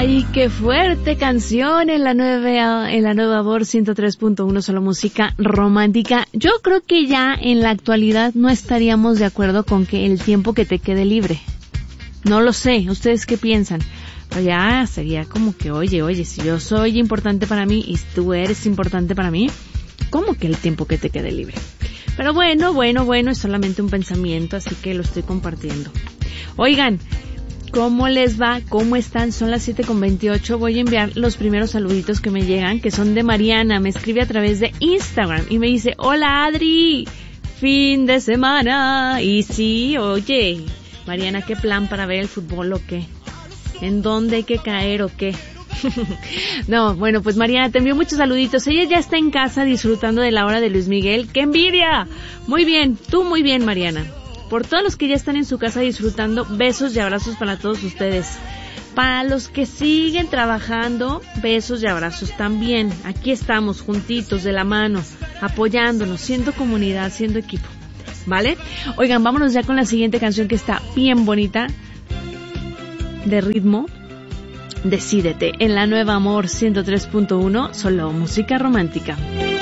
Ay, qué fuerte canción en la nueva Amor 103.1, solo música romántica. Yo creo que ya en la actualidad no estaríamos de acuerdo con que el tiempo que te quede libre. No lo sé, ¿ustedes qué piensan? Pero ya sería como que, oye, si yo soy importante para mí y tú eres importante para mí, ¿cómo que el tiempo que te quede libre? Pero bueno, es solamente un pensamiento, así que lo estoy compartiendo. Oigan, ¿cómo les va? ¿Cómo están? Son las 7:28. Voy a enviar los primeros saluditos que me llegan, que son de Mariana. Me escribe a través de Instagram y me dice, hola Adri, fin de semana. Y sí, oye, Mariana, ¿qué plan para ver el fútbol o qué? ¿En dónde hay que caer o qué? No, bueno, pues Mariana, te envío muchos saluditos. Ella ya está en casa disfrutando de la hora de Luis Miguel. ¡Qué envidia! Muy bien, tú muy bien, Mariana. Por todos los que ya están en su casa disfrutando, besos y abrazos para todos ustedes. Para los que siguen trabajando, besos y abrazos también. Aquí estamos juntitos, de la mano, apoyándonos, siendo comunidad, siendo equipo. ¿Vale? Oigan, vámonos ya con la siguiente canción que está bien bonita, de ritmo. Decídete, en la nueva Amor 103.1, solo música romántica.